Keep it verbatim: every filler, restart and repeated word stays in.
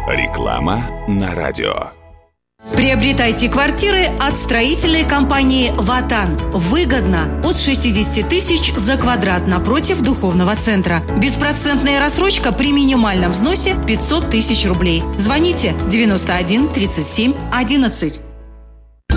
Реклама на радио. Приобретайте квартиры от строительной компании «Ватан». Выгодно. От шестьдесят тысяч за квадрат напротив духовного центра. Беспроцентная рассрочка при минимальном взносе пятьсот тысяч рублей. Звоните девяносто один тридцать семь одиннадцать.